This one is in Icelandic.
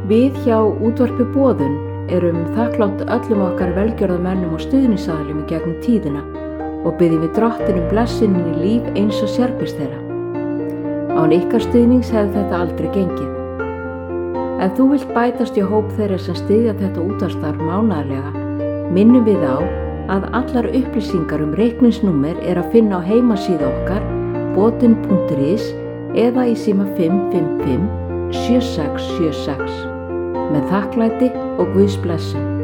Við hjá Útvarpi Boðun erum þakklátt öllum okkar velgjörðamönnum og stuðningsaðilum í gegnum tíðina og biðjum við Drottin blessun í líf eins og sérbýrs þeirra. Án ykkar stuðnings hefði þetta aldrei gengið. Ef þú vilt bætast í hóp þeirra sem styðja þetta útvarpsstarf mánaðarlega, minnum við á að allar upplýsingar reikningsnúmer að finna á heimasíðu okkar bodun.is eða í síma 555 7676. Með þakklæti og Guðs blessun.